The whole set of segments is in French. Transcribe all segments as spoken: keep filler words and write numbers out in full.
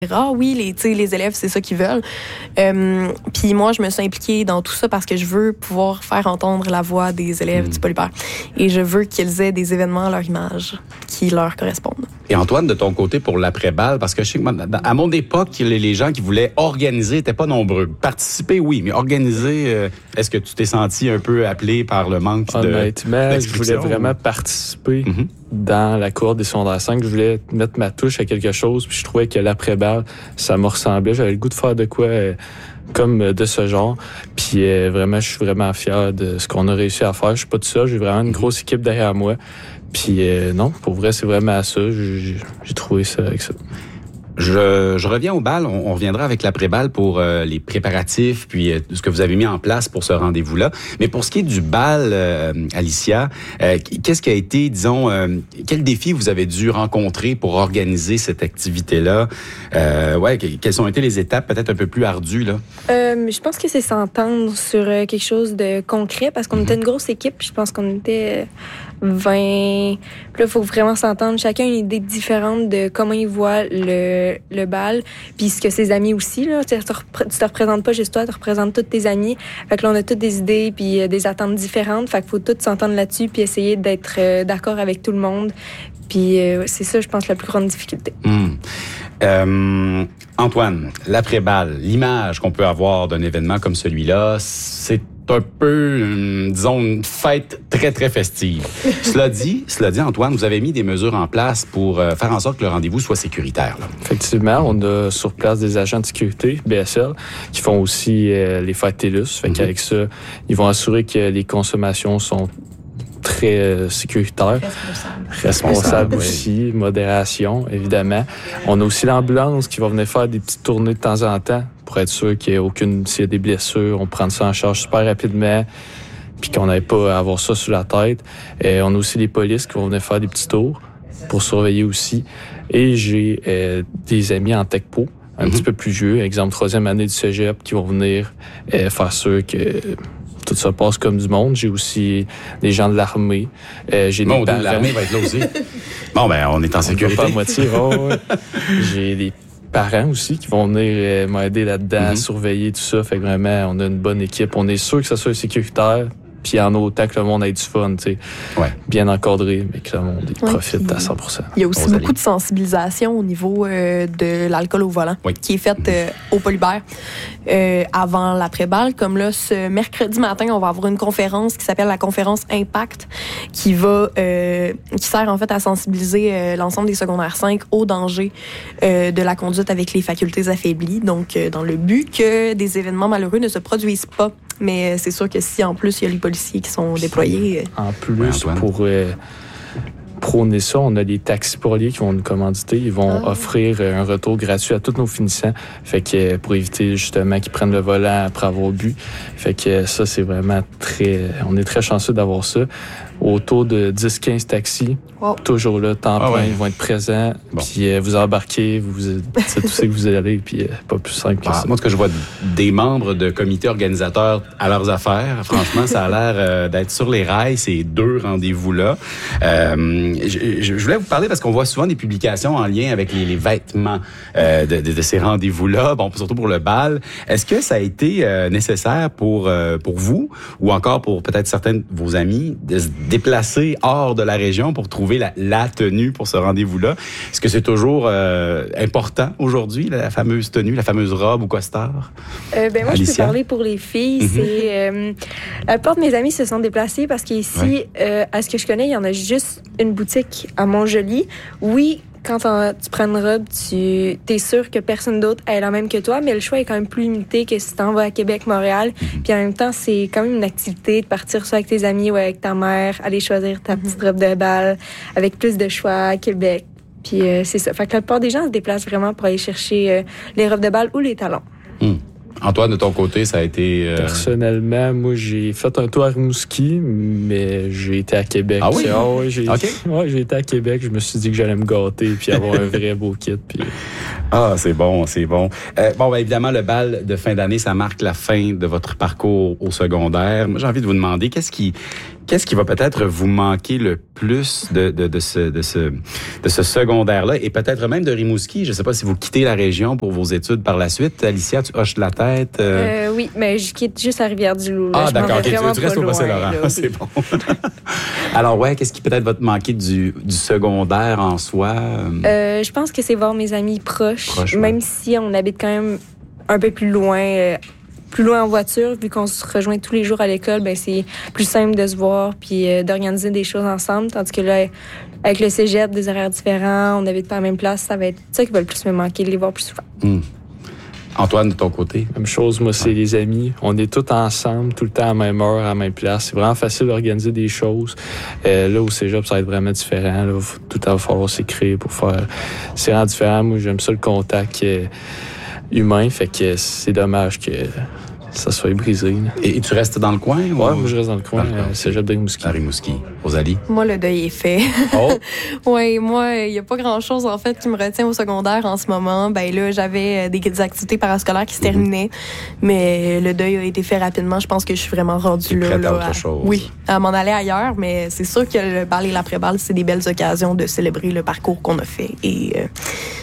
Ah oui, les, tu sais, les élèves, c'est ça qu'ils veulent. Euh, Puis moi, je me suis impliquée dans tout ça parce que je veux pouvoir faire entendre la voix des élèves mmh. du Polypère. Et je veux qu'ils aient des événements à leur image qui leur correspondent. Et Antoine, de ton côté, pour l'après-balle, parce que je sais que à mon époque, les gens qui voulaient organiser n'étaient pas nombreux. Participer, oui, mais organiser, euh, est-ce que tu t'es senti un peu appelé par le manque de Honnêtement, je voulais vraiment participer mmh. dans la cour des secondaires cinq. Je voulais mettre ma touche à quelque chose, puis je trouvais que l'après-balle, ça me ressemblait. J'avais le goût de faire de quoi euh, comme de ce genre. Puis euh, vraiment, je suis vraiment fier de ce qu'on a réussi à faire. Je suis pas tout seul, j'ai vraiment une grosse équipe derrière moi. Puis euh, non, pour vrai, c'est vraiment à ça. J'ai, j'ai trouvé ça avec ça. Je, je reviens au bal. On, on reviendra avec l'après-bal pour euh, les préparatifs, puis euh, ce que vous avez mis en place pour ce rendez-vous-là. Mais pour ce qui est du bal, euh, Alicia, euh, qu'est-ce qui a été, disons, euh, quel défi vous avez dû rencontrer pour organiser cette activité-là? Euh, ouais, quelles ont été les étapes peut-être un peu plus ardues, là? Euh, je pense que c'est s'entendre sur quelque chose de concret, parce qu'on mm-hmm. était une grosse équipe. Je pense qu'on était vingt. Puis là, il faut vraiment s'entendre. Chacun a une idée différente de comment il voit le, le bal. Puis ce que ses amis aussi, là. Tu te, repré- tu te représentes pas juste toi, tu représentes tous tes amis. Fait que là, on a toutes des idées puis euh, des attentes différentes. Fait qu'il faut tous s'entendre là-dessus puis essayer d'être euh, d'accord avec tout le monde. Puis euh, c'est ça, je pense, la plus grande difficulté. Mmh. Euh, Antoine, l'après-bal, l'image qu'on peut avoir d'un événement comme celui-là, c'est un peu, euh, disons, une fête très, très festive. cela dit, cela dit, Antoine, vous avez mis des mesures en place pour euh, faire en sorte que le rendez-vous soit sécuritaire, là. Effectivement, on a sur place des agents de sécurité, B S L, qui font aussi euh, les fêtes TELUS. Fait mm-hmm. qu'avec ça, ils vont assurer que les consommations sont très euh, sécuritaires. Responsable. Responsable aussi, oui. Modération, évidemment. On a aussi l'ambulance qui va venir faire des petites tournées de temps en temps pour être sûr qu'il n'y ait aucune, s'il y a des blessures, on prend ça en charge super rapidement, puis qu'on n'ait pas à avoir ça sur la tête. Et on a aussi les polices qui vont venir faire des petits tours pour surveiller aussi. Et j'ai euh, des amis en TechPo, un mm-hmm. petit peu plus vieux, exemple troisième année du cégep, qui vont venir euh, faire sûr que tout ça passe comme du monde. J'ai aussi des gens de l'armée. Euh, j'ai bon, des parents. L'armée va être là aussi. Bon, ben, on est en sécurité. On pas à moitié. Oh, ouais. J'ai des parents aussi qui vont venir euh, m'aider là-dedans, mm-hmm. surveiller tout ça. Fait que vraiment, on a une bonne équipe. On est sûr que ça soit sécuritaire. Puis en autant que le monde ait du fun, tu sais, ouais. bien encadré, mais que le monde y profite ouais, à cent pour cent. Il y a aussi beaucoup allées. de sensibilisation au niveau euh, de l'alcool au volant, oui. qui est faite euh, au Polypère euh, avant l'après-balle. Comme là, ce mercredi matin, on va avoir une conférence qui s'appelle la conférence Impact, qui va, euh, qui sert en fait à sensibiliser euh, l'ensemble des secondaires cinq au danger euh, de la conduite avec les facultés affaiblies. Donc, euh, dans le but que des événements malheureux ne se produisent pas. Mais c'est sûr que si, en plus, il y a les policiers qui sont déployés... En plus, ouais, pour euh, prôner ça, on a les taxis policiers qui vont nous commanditer. Ils vont ah. offrir un retour gratuit à tous nos finissants. Fait que pour éviter, justement, qu'ils prennent le volant après avoir bu. Fait que ça, c'est vraiment très... On est très chanceux d'avoir ça. Autour de dix à quinze taxis, wow. toujours là, temps plein, ah ouais. ils vont être présents. Bon. Puis euh, vous embarquez, vous c'est tout ce que vous allez, puis euh, pas plus simple que ah, ça. Moi, ce que je vois des membres de comités organisateurs à leurs affaires, franchement, ça a l'air euh, d'être sur les rails, ces deux rendez-vous-là. Euh, je, je voulais vous parler parce qu'on voit souvent des publications en lien avec les, les vêtements euh, de, de, de ces rendez-vous-là, bon, surtout pour le bal. Est-ce que ça a été euh, nécessaire pour, euh, pour vous ou encore pour peut-être certains de vos amis de se déplacer hors de la région pour trouver la, la tenue pour ce rendez-vous-là? Est-ce que c'est toujours euh, important aujourd'hui, la fameuse tenue, la fameuse robe ou costard? Euh, ben moi, Alicia? Je peux parler pour les filles. Mm-hmm. C'est, euh, la plupart de mes amis se sont déplacés parce qu'ici, ouais. euh, à ce que je connais, il y en a juste une boutique à Montjoly. Oui, quand tu prends une robe, tu es sûr que personne d'autre ait la même que toi, mais le choix est quand même plus limité que si tu en vas à Québec, Montréal. Mm-hmm. Puis en même temps, c'est quand même une activité de partir soit avec tes amis ou avec ta mère, aller choisir ta mm-hmm. petite robe de bal avec plus de choix à Québec. Puis euh, c'est ça. Fait que la plupart des gens se déplacent vraiment pour aller chercher euh, les robes de bal ou les talons. Mm. Antoine, de ton côté, ça a été... Euh... Personnellement, moi, j'ai fait un tour à Rimouski, mais j'ai été à Québec. Ah oui? Ah, ouais, j'ai... Okay. Ouais, j'ai été à Québec. Je me suis dit que j'allais me gâter puis avoir un vrai beau kit. Puis... Ah, c'est bon, c'est bon. Euh, bon, ben, évidemment, le bal de fin d'année, ça marque la fin de votre parcours au secondaire. Moi, j'ai envie de vous demander, qu'est-ce qui, qu'est-ce qui va peut-être vous manquer le plus de, de, de ce, de ce, de ce secondaire-là et peut-être même de Rimouski? Je ne sais pas si vous quittez la région pour vos études par la suite. Alicia, tu hoches la tête. Euh... Euh, oui, mais je quitte juste la Rivière-du-Loup. Ah, je d'accord. Okay, tu, tu restes au Bas-Saint-Laurent. Ah, c'est bon. Alors, ouais, qu'est-ce qui peut-être va te manquer du, du secondaire en soi? Euh, je pense que c'est voir mes amis proches, Proche, même ouais. si on habite quand même un peu plus loin, euh, plus loin en voiture, vu qu'on se rejoint tous les jours à l'école, ben c'est plus simple de se voir puis euh, d'organiser des choses ensemble, tandis que là, avec le cégep, des horaires différents, on n'habite pas à la même place, ça va être ça qui va le plus me manquer, de les voir plus souvent. Mmh. Antoine, de ton côté? Même chose, moi, c'est ouais. les amis. On est tous ensemble, tout le temps à la même heure, à la même place. C'est vraiment facile d'organiser des choses. Euh, là, au cégep, ça va être vraiment différent. Là, tout à falloir s'écrire pour faire... C'est vraiment différent. Moi, j'aime ça, le contact euh, humain. Fait que c'est dommage que ça soit brisé. Et, et tu restes dans le coin? Ouais, ou... moi, je reste dans le coin. Euh, cégep de Rimouski. À Rimouski. Rosalie? Moi, le deuil est fait. Oh! Oui, moi, il n'y a pas grand-chose, en fait, qui me retient au secondaire en ce moment. Ben là, j'avais des, des activités parascolaires qui se terminaient, mm-hmm. mais le deuil a été fait rapidement. Je pense que je suis vraiment rendue là. Prête là à autre à, chose. Oui, à m'en aller ailleurs, mais c'est sûr que le bal et l'après-bal, c'est des belles occasions de célébrer le parcours qu'on a fait et... Euh,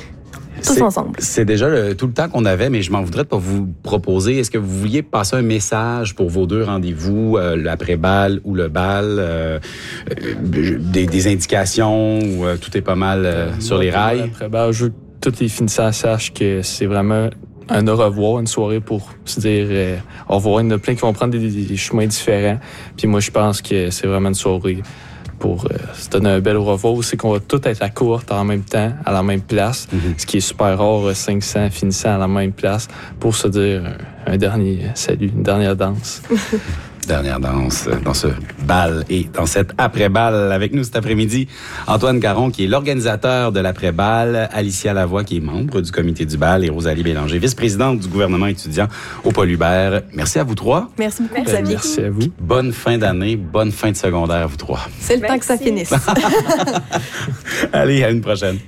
tous c'est, ensemble. C'est déjà le, tout le temps qu'on avait, mais je m'en voudrais de pas vous proposer. Est-ce que vous vouliez passer un message pour vos deux rendez-vous, euh, l'après-bal ou le bal, euh, euh, des, des indications ou euh, tout est pas mal euh, euh, sur les rails? L'après-bal, je veux que tous les finissants sachent que c'est vraiment un au revoir, une soirée pour se dire euh, au revoir. Il y en a plein qui vont prendre des, des chemins différents. Puis moi, je pense que c'est vraiment une soirée pour euh, se donner un bel au revoir. C'est qu'on va tous être à courte en même temps, à la même place, mm-hmm. ce qui est super rare, cinq cents finissants à la même place, pour se dire un, un dernier salut, une dernière danse. Dernière danse dans ce bal et dans cet après-bal. Avec nous cet après-midi, Antoine Caron, qui est l'organisateur de l'après-bal, Alicia Lavoie, qui est membre du comité du bal, et Rosalie Bélanger, vice-présidente du gouvernement étudiant au Paul Hubert. Merci à vous trois. Merci beaucoup, Xavier. Ben, merci à vous. Bonne fin d'année, bonne fin de secondaire à vous trois. C'est le merci. temps que ça finisse. Allez, à une prochaine.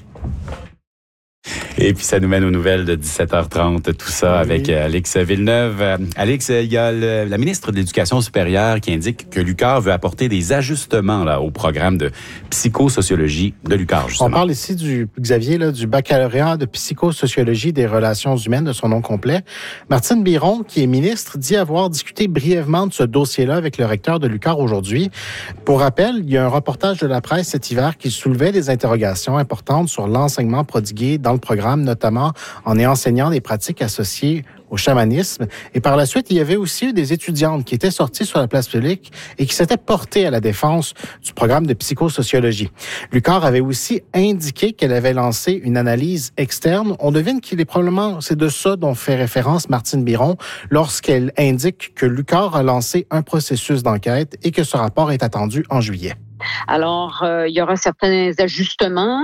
Et puis, ça nous mène aux nouvelles de dix-sept heures trente, tout ça oui. avec Alix Villeneuve. Alix, il y a le, la ministre de l'Éducation supérieure qui indique que l'U Q A R veut apporter des ajustements là, au programme de psychosociologie de l'U Q A R, justement. On parle ici, du Xavier, là, du baccalauréat de psychosociologie des relations humaines, de son nom complet. Martine Biron, qui est ministre, dit avoir discuté brièvement de ce dossier-là avec le recteur de l'U Q A R aujourd'hui. Pour rappel, il y a un reportage de la presse cet hiver qui soulevait des interrogations importantes sur l'enseignement prodigué dans le programme, notamment en y enseignant des pratiques associées au chamanisme. Et par la suite, il y avait aussi eu des étudiantes qui étaient sorties sur la place publique et qui s'étaient portées à la défense du programme de psychosociologie. L'U Q A R avait aussi indiqué qu'elle avait lancé une analyse externe. On devine qu'il est probablement, c'est de ça dont fait référence Martine Biron lorsqu'elle indique que l'U Q A R a lancé un processus d'enquête et que ce rapport est attendu en juillet. Alors, euh, il y aura certains ajustements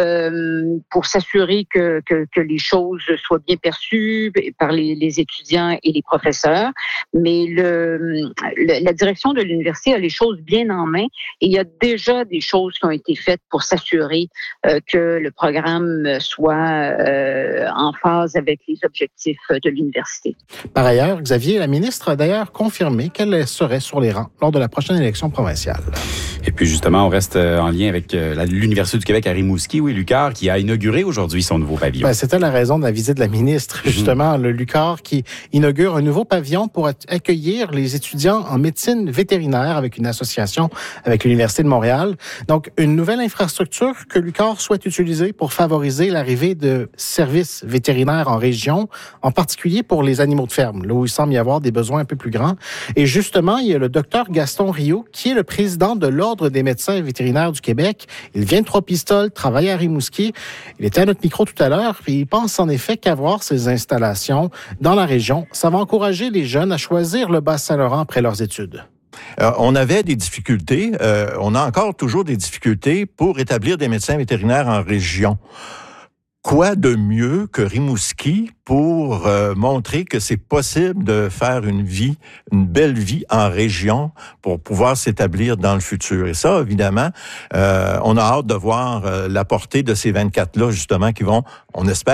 euh, pour s'assurer que, que, que les choses soient bien perçues par les, les étudiants et les professeurs. Mais le, le, la direction de l'université a les choses bien en main et il y a déjà des choses qui ont été faites pour s'assurer euh, que le programme soit euh, en phase avec les objectifs de l'université. Par ailleurs, Xavier, la ministre a d'ailleurs confirmé qu'elle serait sur les rangs lors de la prochaine élection provinciale. Et puis justement, on reste en lien avec l'Université du Québec à Rimouski, oui, l'U Q A R, qui a inauguré aujourd'hui son nouveau pavillon. Ben, c'était la raison de la visite de la ministre, justement, mmh. le l'U Q A R qui inaugure un nouveau pavillon pour accueillir les étudiants en médecine vétérinaire avec une association avec l'Université de Montréal. Donc, une nouvelle infrastructure que l'U Q A R souhaite utiliser pour favoriser l'arrivée de services vétérinaires en région, en particulier pour les animaux de ferme, là où il semble y avoir des besoins un peu plus grands. Et justement, il y a le docteur Gaston Rio, qui est le président de l'Ordre des médecins vétérinaires du Québec. Il vient de Trois-Pistoles, travaille à Rimouski. Il était à notre micro tout à l'heure, puis il pense en effet qu'avoir ces installations dans la région, ça va encourager les jeunes à choisir le Bas-Saint-Laurent après leurs études. Euh, on avait des difficultés, euh, on a encore toujours des difficultés pour établir des médecins vétérinaires en région. Quoi de mieux que Rimouski pour euh, montrer que c'est possible de faire une vie, une belle vie en région pour pouvoir s'établir dans le futur. Et ça, évidemment, euh, on a hâte de voir euh, la portée de ces vingt-quatre-là, justement, qui vont, on espère,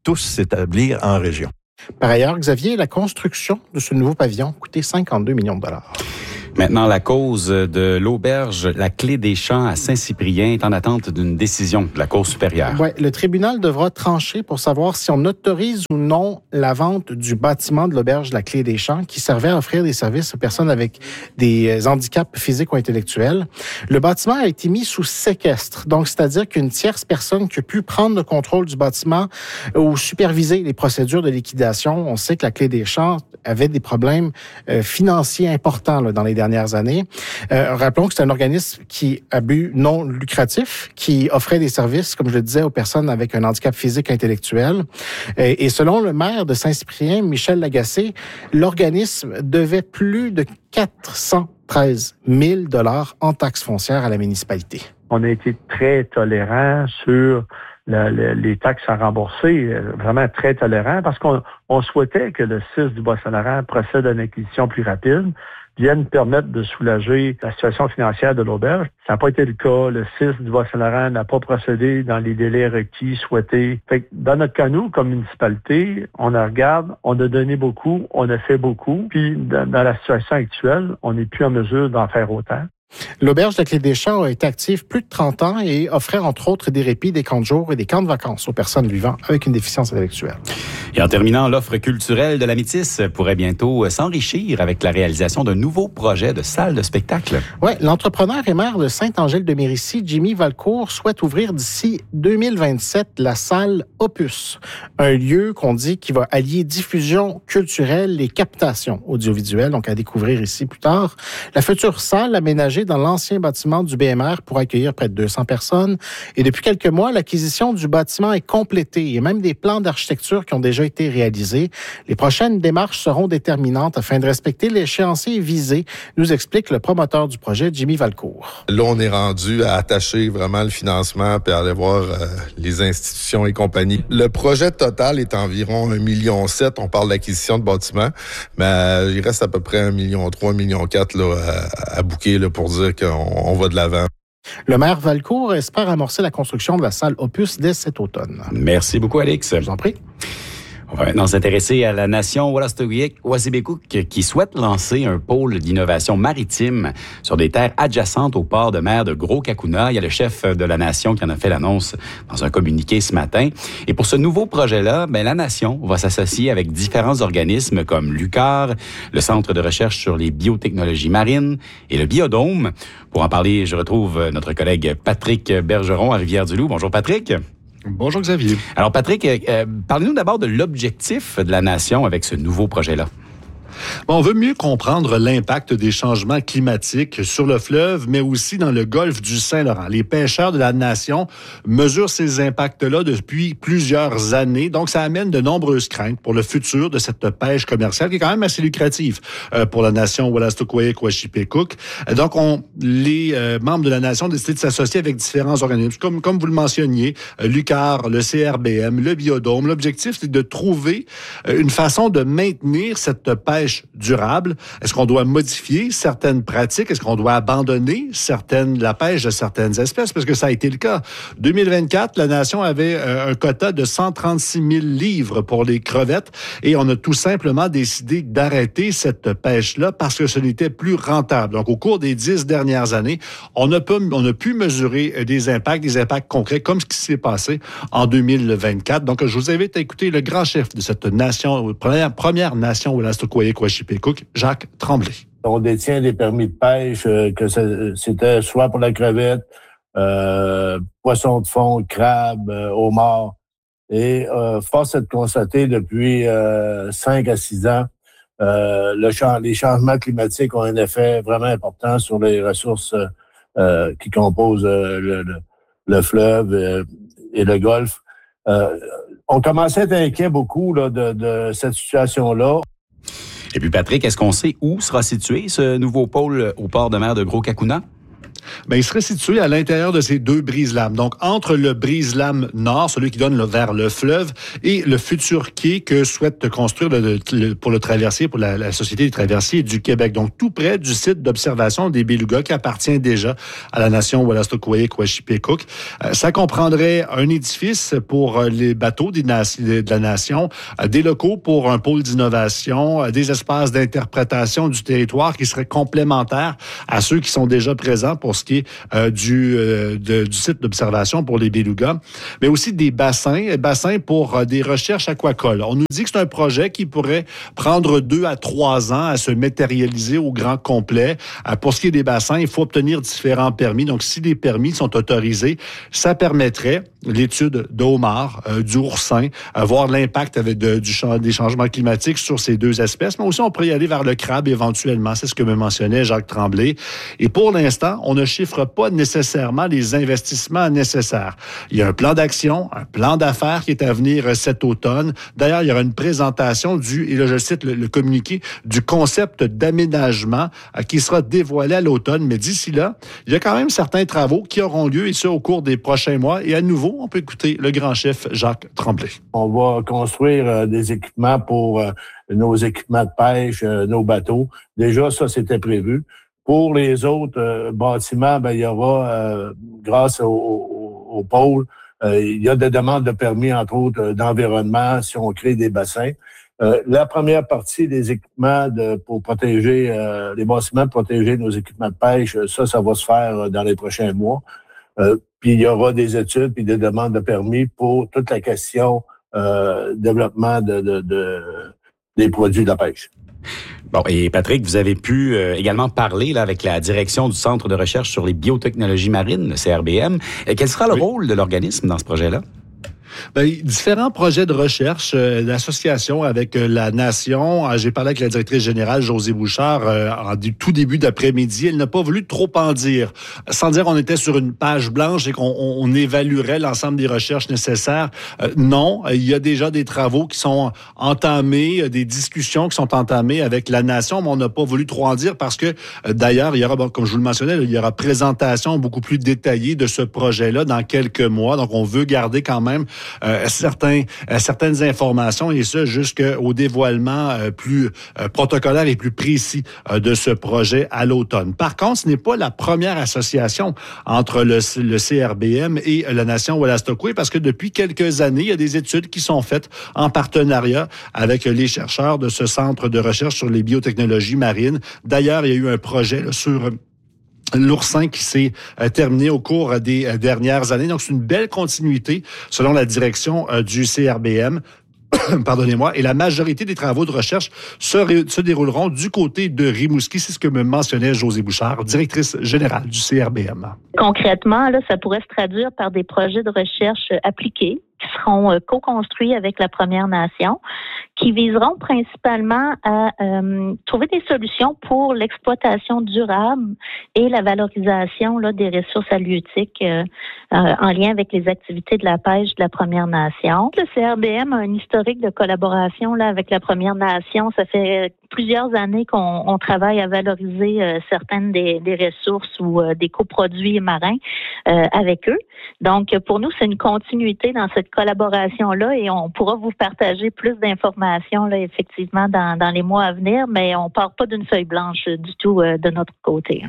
tous s'établir en région. Par ailleurs, Xavier, la construction de ce nouveau pavillon a coûté cinquante-deux millions de dollars. Maintenant, la cause de l'auberge La Clé des Champs à Saint-Cyprien est en attente d'une décision de la Cour supérieure. Oui, le tribunal devra trancher pour savoir si on autorise ou non la vente du bâtiment de l'auberge La Clé des Champs qui servait à offrir des services aux personnes avec des handicaps physiques ou intellectuels. Le bâtiment a été mis sous séquestre, donc c'est-à-dire qu'une tierce personne qui a pu prendre le contrôle du bâtiment ou superviser les procédures de liquidation. On sait que La Clé des Champs avait des problèmes euh, financiers importants là, dans les dernières années. Euh, rappelons que c'est un organisme qui a but non lucratif, qui offrait des services, comme je le disais, aux personnes avec un handicap physique intellectuel. Et, et selon le maire de Saint-Cyprien, Michel Lagacé, l'organisme devait plus de quatre cent treize mille dollars en taxes foncières à la municipalité. On a été très tolérants sur La, la, les taxes à rembourser, vraiment très tolérant, parce qu'on on souhaitait que le C I S du Bas-Saint-Laurent procède à une acquisition plus rapide, vienne permettre de soulager la situation financière de l'auberge. Ça n'a pas été le cas. Le C I S du Bas-Saint-Laurent n'a pas procédé dans les délais requis, souhaités. Fait que dans notre cas, nous, comme municipalité, on en regarde, on a donné beaucoup, on a fait beaucoup, puis dans, dans la situation actuelle, on n'est plus en mesure d'en faire autant. L'auberge de la Clé des Champs a été active plus de trente ans et offrait entre autres des répits, des camps de jour et des camps de vacances aux personnes vivant avec une déficience intellectuelle. Et en terminant, l'offre culturelle de la Métis pourrait bientôt s'enrichir avec la réalisation d'un nouveau projet de salle de spectacle. Oui, l'entrepreneur et maire de Sainte-Angèle-de-Mérici, Jimmy Valcourt, souhaite ouvrir d'ici deux mille vingt-sept la salle Opus, un lieu qu'on dit qui va allier diffusion culturelle et captation audiovisuelle, donc à découvrir ici plus tard. La future salle aménagée dans l'ancien bâtiment du B M R pour accueillir près de deux cents personnes. Et depuis quelques mois, l'acquisition du bâtiment est complétée. Il y a même des plans d'architecture qui ont déjà été réalisés. Les prochaines démarches seront déterminantes afin de respecter l'échéancier visé, nous explique le promoteur du projet, Jimmy Valcourt. Là, on est rendu à attacher vraiment le financement puis à aller voir euh, les institutions et compagnie. Le projet total est environ un million sept. On parle d'acquisition de bâtiments, mais euh, il reste à peu près un million trois, un million quatre là, à, à bouquer là, pour dire qu'on on va de l'avant. Le maire Valcourt espère amorcer la construction de la salle Opus dès cet automne. Merci beaucoup, Alex. Je vous en prie. On va maintenant s'intéresser à la nation Wolastoqiyik-Wasibekuk qui souhaite lancer un pôle d'innovation maritime sur des terres adjacentes au port de mer de Gros-Cacouna. Il y a le chef de la nation qui en a fait l'annonce dans un communiqué ce matin. Et pour ce nouveau projet-là, ben, la nation va s'associer avec différents organismes comme l'U Q A R, le Centre de recherche sur les biotechnologies marines et le Biodôme. Pour en parler, je retrouve notre collègue Patrick Bergeron à Rivière-du-Loup. Bonjour Patrick. Bonjour Xavier. Alors Patrick, euh, parlez-nous d'abord de l'objectif de la nation avec ce nouveau projet-là. Bon, on veut mieux comprendre l'impact des changements climatiques sur le fleuve, mais aussi dans le golfe du Saint-Laurent. Les pêcheurs de la nation mesurent ces impacts-là depuis plusieurs années. Donc, ça amène de nombreuses craintes pour le futur de cette pêche commerciale qui est quand même assez lucrative euh, pour la nation Wolastoqiyik-Wasipekuk. Donc, on, les euh, membres de la nation ont décidé de s'associer avec différents organismes, comme, comme vous le mentionniez, euh, l'U Q A R, le C R B M, le Biodôme. L'objectif, c'est de trouver euh, une façon de maintenir cette pêche durable. Est-ce qu'on doit modifier certaines pratiques? Est-ce qu'on doit abandonner certaines, la pêche de certaines espèces? Parce que ça a été le cas. deux mille vingt-quatre, la nation avait euh, un quota de cent trente-six mille livres pour les crevettes et on a tout simplement décidé d'arrêter cette pêche-là parce que ce n'était plus rentable. Donc, au cours des dix dernières années, on a, pu, on a pu mesurer des impacts, des impacts concrets, comme ce qui s'est passé en deux mille vingt-quatre. Donc, je vous invite à écouter le grand chef de cette nation, première, première nation Wolastoqiyik-Wasipekuk, Jacques Tremblay. On détient des permis de pêche, euh, que c'était soit pour la crevette, euh, poisson de fond, crabe, euh, homard. Et euh, force est de constater depuis euh, cinq à six ans, euh, le ch- les changements climatiques ont un effet vraiment important sur les ressources euh, qui composent euh, le, le, le fleuve euh, et le golfe. Euh, on commençait à être inquiet beaucoup là, de, de cette situation-là. Et puis Patrick, est-ce qu'on sait où sera situé ce nouveau pôle au port de mer de Gros-Cacouna? Bien, il serait situé à l'intérieur de ces deux brise-lames. Donc, entre le brise-lame nord, celui qui donne le, vers le fleuve, et le futur quai que souhaite construire le, le, pour le traversier, pour la, la Société des traversiers du Québec. Donc, tout près du site d'observation des Belugas qui appartient déjà à la nation Wolastoqiyik-Quashipekuk. Euh, ça comprendrait un édifice pour les bateaux des nation, de la nation, euh, des locaux pour un pôle d'innovation, euh, des espaces d'interprétation du territoire qui seraient complémentaires à ceux qui sont déjà présents pour ce qui est euh, du, euh, de, du site d'observation pour les Belugas, mais aussi des bassins, bassins pour euh, des recherches aquacoles. On nous dit que c'est un projet qui pourrait prendre deux à trois ans à se matérialiser au grand complet. Euh, pour ce qui est des bassins, il faut obtenir différents permis. Donc, si les permis sont autorisés, ça permettrait l'étude de homard, euh, du oursin, euh, voir l'impact avec de, du, des changements climatiques sur ces deux espèces, mais aussi on pourrait y aller vers le crabe éventuellement. C'est ce que me mentionnait Jacques Tremblay. Et pour l'instant, on ne chiffre pas nécessairement les investissements nécessaires. Il y a un plan d'action, un plan d'affaires qui est à venir cet automne. D'ailleurs, il y aura une présentation du, et là je cite le, le communiqué, du concept d'aménagement euh, qui sera dévoilé à l'automne. Mais d'ici là, il y a quand même certains travaux qui auront lieu, et ça au cours des prochains mois. Et à nouveau, on peut écouter le grand chef Jacques Tremblay. On va construire euh, des équipements pour euh, nos équipements de pêche, euh, nos bateaux. Déjà, ça, c'était prévu. Pour les autres euh, bâtiments, ben, il y aura, euh, grâce au, au, au pôle, euh, il y a des demandes de permis, entre autres, euh, d'environnement, si on crée des bassins. Euh, la première partie des équipements de, pour protéger, euh, les bâtiments, pour protéger nos équipements de pêche, ça, ça va se faire euh, dans les prochains mois. Euh, puis il y aura des études puis des demandes de permis pour toute la question euh, développement de, de, de, des produits de la pêche. Bon, et Patrick, vous avez pu euh, également parler là, avec la direction du Centre de recherche sur les biotechnologies marines, le C R B M. Et quel sera le oui. rôle de l'organisme dans ce projet-là? Bien, différents projets de recherche, euh, l'association avec euh, la Nation. Euh, j'ai parlé avec la directrice générale, Josée Bouchard, euh, en du, tout début d'après-midi. Elle n'a pas voulu trop en dire. Sans dire qu'on était sur une page blanche et qu'on on, on évaluerait l'ensemble des recherches nécessaires. Euh, non, il y a déjà des travaux qui sont entamés, des discussions qui sont entamées avec la Nation, mais on n'a pas voulu trop en dire parce que, euh, d'ailleurs, il y aura, bon, comme je vous le mentionnais, il y aura présentation beaucoup plus détaillée de ce projet-là dans quelques mois. Donc, on veut garder quand même Euh, certains, euh, certaines informations et ça jusqu'au dévoilement euh, plus euh, protocolaire et plus précis euh, de ce projet à l'automne. Par contre, ce n'est pas la première association entre le, le C R B M et la Nation Wolastoqiyik parce que depuis quelques années, il y a des études qui sont faites en partenariat avec les chercheurs de ce centre de recherche sur les biotechnologies marines. D'ailleurs, il y a eu un projet là, sur l'oursin qui s'est euh, terminé au cours des euh, dernières années. Donc, c'est une belle continuité selon la direction euh, du C R B M. Pardonnez-moi. Et la majorité des travaux de recherche se, ré- se dérouleront du côté de Rimouski. C'est ce que me mentionnait Josée Bouchard, directrice générale du C R B M. Concrètement, là, ça pourrait se traduire par des projets de recherche appliqués qui seront euh, co-construits avec la Première Nation, qui viseront principalement à euh, trouver des solutions pour l'exploitation durable et la valorisation là, des ressources halieutiques euh, euh, en lien avec les activités de la pêche de la Première Nation. Le C R B M a un historique de collaboration là, avec la Première Nation. Ça fait plusieurs années qu'on on travaille à valoriser euh, certaines des, des ressources ou euh, des coproduits marins euh, avec eux. Donc, pour nous, c'est une continuité dans cette collaboration-là et on pourra vous partager plus d'informations là, effectivement dans, dans les mois à venir, mais on ne part pas d'une feuille blanche du tout euh, de notre côté.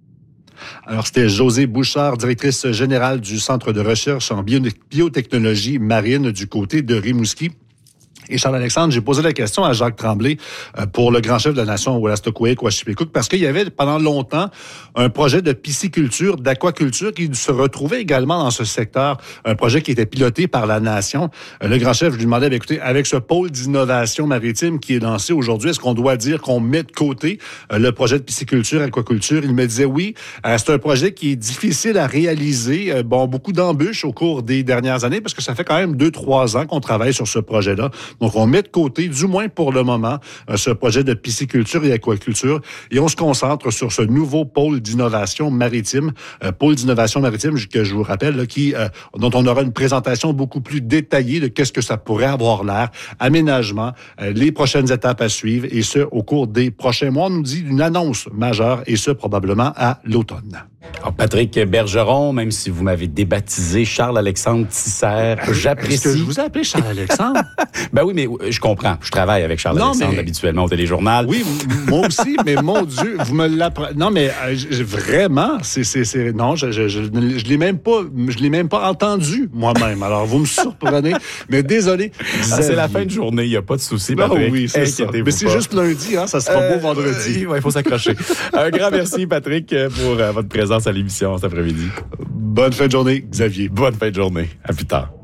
Alors, c'était Josée Bouchard, directrice générale du Centre de recherche en bio- biotechnologie marine du côté de Rimouski. Et Charles-Alexandre, j'ai posé la question à Jacques Tremblay euh, pour le grand chef de la nation Wolastoqiyik-Quashipekuk parce qu'il y avait pendant longtemps un projet de pisciculture, d'aquaculture qui se retrouvait également dans ce secteur, un projet qui était piloté par la nation. Euh, le grand chef, je lui demandais, bien, écoutez, avec ce pôle d'innovation maritime qui est lancé aujourd'hui, est-ce qu'on doit dire qu'on met de côté euh, le projet de pisciculture, aquaculture? Il me disait oui, euh, c'est un projet qui est difficile à réaliser. Euh, bon, beaucoup d'embûches au cours des dernières années parce que ça fait quand même deux, trois ans qu'on travaille sur ce projet-là. Donc, on met de côté, du moins pour le moment, euh, ce projet de pisciculture et aquaculture et on se concentre sur ce nouveau pôle d'innovation maritime, euh, pôle d'innovation maritime que je vous rappelle, là, qui, euh, dont on aura une présentation beaucoup plus détaillée de qu'est-ce que ça pourrait avoir l'air, aménagement, euh, les prochaines étapes à suivre et ce, au cours des prochains mois. On nous dit une annonce majeure et ce, probablement à l'automne. Alors, Patrick Bergeron, même si vous m'avez débaptisé Charles-Alexandre Tisser, j'apprécie. Est-ce que je vous ai appelé Charles-Alexandre? Ben oui, mais je comprends. Je travaille avec Charles-Alexandre mais... habituellement au téléjournal. Oui, moi aussi, mais mon Dieu, vous me l'apprenez. Non, mais euh, vraiment, c'est, c'est, c'est... non, je, je, je, je l'ai même pas, je l'ai même pas entendu moi-même. Alors, vous me surprenez, mais désolé. Ah, c'est la fin de journée, il n'y a pas de souci, Patrick. Non, oui, c'est ça. Mais c'est juste lundi, hein, ça sera euh, beau vendredi. Il ouais, faut s'accrocher. Un grand merci, Patrick, pour euh, votre présence à l'émission cet après-midi. Bonne fin de journée, Xavier. Bonne fin de journée. À plus tard.